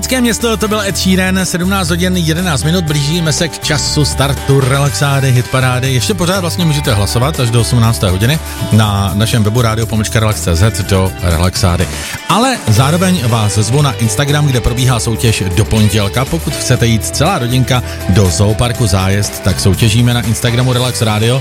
Lidské město, to byl Ed Sheeran, 17 hodin 11 minut, blížíme se k času startu Relaxády, hitparády. Ještě pořád vlastně můžete hlasovat až do 18. hodiny na našem webu radio.relax.cz do Relaxády. Ale zároveň vás zvu na Instagram, kde probíhá soutěž do pondělka. Pokud chcete jít celá rodinka do zooparku Zájezd, tak soutěžíme na Instagramu Relax Radio